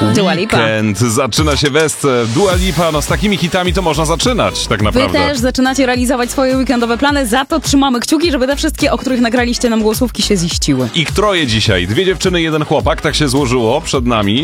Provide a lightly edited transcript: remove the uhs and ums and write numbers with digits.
Dua Lipa. Weekend, zaczyna się Wesce. Dua Lipa, no z takimi hitami to można zaczynać tak Wy naprawdę. też zaczynacie realizować swoje weekendowe plany, za to trzymamy kciuki, żeby te wszystkie, o których nagraliście nam głosówki, się ziściły. Ich troje dzisiaj. 2 dziewczyny, 1 chłopak, tak się złożyło przed nami.